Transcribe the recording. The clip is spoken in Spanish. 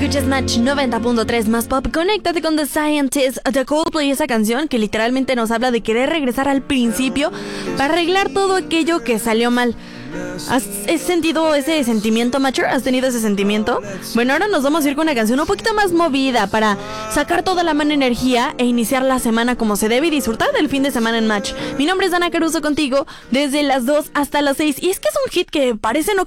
Escuchas Match 90.3 más pop. Conéctate con The Scientist de Coldplay. Esa canción que literalmente nos habla de querer regresar al principio para arreglar todo aquello que salió mal. ¿Has sentido ese sentimiento, Matcher? ¿Has tenido ese sentimiento? Bueno, ahora nos vamos a ir con una canción un poquito más movida para sacar toda la mala energía e iniciar la semana como se debe y disfrutar del fin de semana en Match. Mi nombre es Dana Caruso contigo desde las 2 hasta las 6. Y es que es un hit que parece no